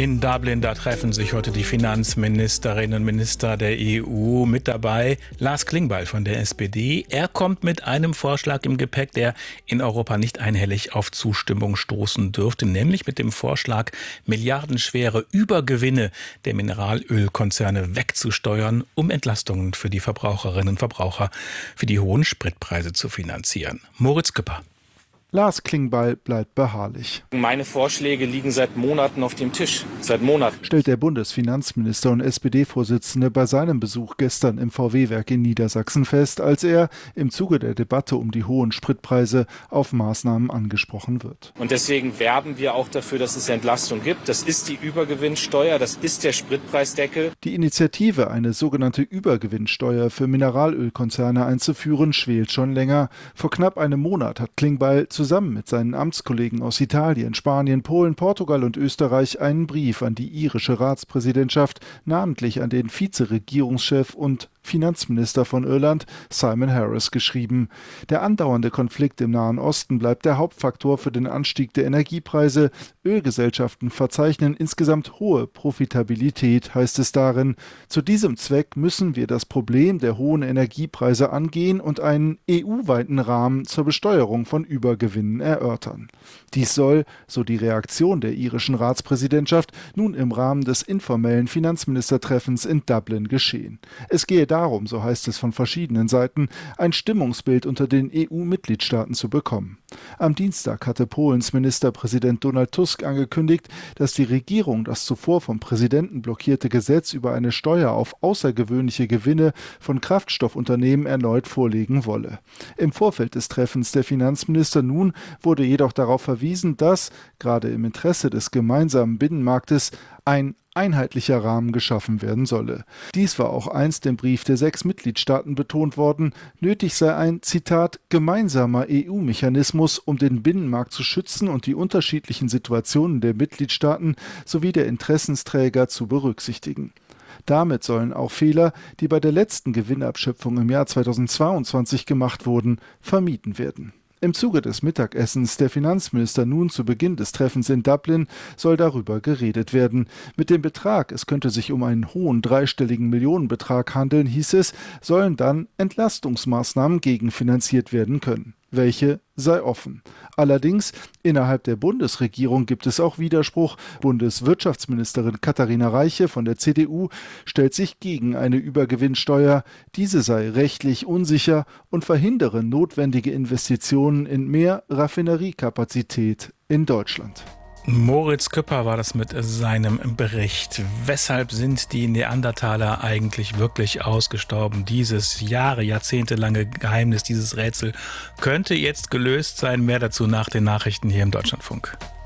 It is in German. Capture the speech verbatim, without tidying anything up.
In Dublin, da treffen sich heute die Finanzministerinnen und Minister der E U. Mit dabei Lars Klingbeil von der S P D. Er kommt mit einem Vorschlag im Gepäck, der in Europa nicht einhellig auf Zustimmung stoßen dürfte, nämlich mit dem Vorschlag, milliardenschwere Übergewinne der Mineralölkonzerne wegzusteuern, um Entlastungen für die Verbraucherinnen und Verbraucher für die hohen Spritpreise zu finanzieren. Moritz Küpper. Lars Klingbeil bleibt beharrlich. Meine Vorschläge liegen seit Monaten auf dem Tisch. Seit Monaten. Stellt der Bundesfinanzminister und S P D-Vorsitzende bei seinem Besuch gestern im V W-Werk in Niedersachsen fest, als er im Zuge der Debatte um die hohen Spritpreise auf Maßnahmen angesprochen wird. Und deswegen werben wir auch dafür, dass es Entlastung gibt. Das ist die Übergewinnsteuer, das ist der Spritpreisdeckel. Die Initiative, eine sogenannte Übergewinnsteuer für Mineralölkonzerne einzuführen, schwelt schon länger. Vor knapp einem Monat hat Klingbeil zu zusammen mit seinen Amtskollegen aus Italien, Spanien, Polen, Portugal und Österreich einen Brief an die irische Ratspräsidentschaft, namentlich an den Vizeregierungschef und Finanzminister von Irland, Simon Harris, geschrieben. Der andauernde Konflikt im Nahen Osten bleibt der Hauptfaktor für den Anstieg der Energiepreise. Ölgesellschaften verzeichnen insgesamt hohe Profitabilität, heißt es darin. Zu diesem Zweck müssen wir das Problem der hohen Energiepreise angehen und einen E U-weiten Rahmen zur Besteuerung von Übergewinnen erörtern. Dies soll, so die Reaktion der irischen Ratspräsidentschaft, nun im Rahmen des informellen Finanzministertreffens in Dublin geschehen. Es gehe darum, so heißt es von verschiedenen Seiten, ein Stimmungsbild unter den E U-Mitgliedstaaten zu bekommen. Am Dienstag hatte Polens Ministerpräsident Donald Tusk angekündigt, dass die Regierung das zuvor vom Präsidenten blockierte Gesetz über eine Steuer auf außergewöhnliche Gewinne von Kraftstoffunternehmen erneut vorlegen wolle. Im Vorfeld des Treffens der Finanzminister nun wurde jedoch darauf verwiesen, dass, gerade im Interesse des gemeinsamen Binnenmarktes, ein einheitlicher Rahmen geschaffen werden solle. Dies war auch einst im Brief der sechs Mitgliedstaaten betont worden. Nötig sei ein, Zitat, gemeinsamer E U-Mechanismus, um den Binnenmarkt zu schützen und die unterschiedlichen Situationen der Mitgliedstaaten sowie der Interessensträger zu berücksichtigen. Damit sollen auch Fehler, die bei der letzten Gewinnabschöpfung im Jahr zweitausendzweiundzwanzig gemacht wurden, vermieden werden. Im Zuge des Mittagessens der Finanzminister nun zu Beginn des Treffens in Dublin soll darüber geredet werden. Mit dem Betrag, es könnte sich um einen hohen dreistelligen Millionenbetrag handeln, hieß es, sollen dann Entlastungsmaßnahmen gegenfinanziert werden können. Welche sei offen. Allerdings, innerhalb der Bundesregierung gibt es auch Widerspruch. Bundeswirtschaftsministerin Katharina Reiche von der C D U stellt sich gegen eine Übergewinnsteuer. Diese sei rechtlich unsicher und verhindere notwendige Investitionen in mehr Raffineriekapazität in Deutschland. Moritz Küpper war das mit seinem Bericht. Weshalb sind die Neandertaler eigentlich wirklich ausgestorben? Dieses Jahre, jahrzehntelange Geheimnis, dieses Rätsel könnte jetzt gelöst sein. Mehr dazu nach den Nachrichten hier im Deutschlandfunk.